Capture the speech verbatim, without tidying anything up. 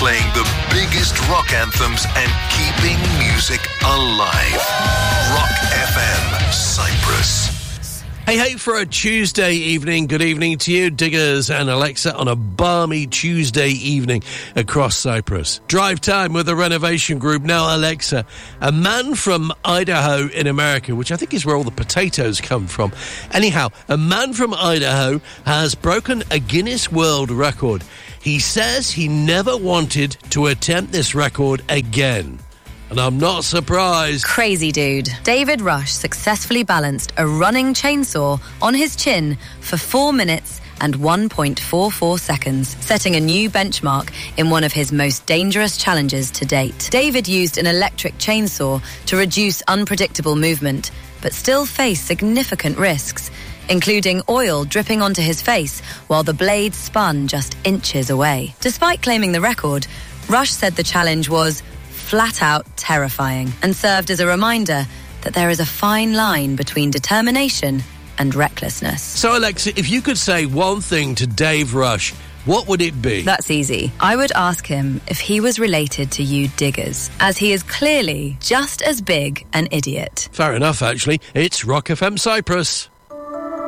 playing the biggest rock anthems and keeping music alive. Rock F M, Cyprus. Hey, hey, for a Tuesday evening, good evening to you, Diggers and Alexa, on a balmy Tuesday evening across Cyprus. Drive time with the Renovation Group. Now, Alexa, a man from Idaho in America, which I think is where all the potatoes come from. Anyhow, a man from Idaho has broken a Guinness World Record. He says he never wanted to attempt this record again. And I'm not surprised. Crazy dude. David Rush successfully balanced a running chainsaw on his chin for four minutes and one point four four seconds, setting a new benchmark in one of his most dangerous challenges to date. David used an electric chainsaw to reduce unpredictable movement, but still faced significant risks, including oil dripping onto his face while the blade spun just inches away. Despite claiming the record, Rush said the challenge was flat out terrifying and served as a reminder that there is a fine line between determination and recklessness. So, Alexa, if you could say one thing to Dave Rush, what would it be? That's easy. I would ask him if he was related to you diggers, as he is clearly just as big an idiot. Fair enough, actually. It's Rock F M Cyprus.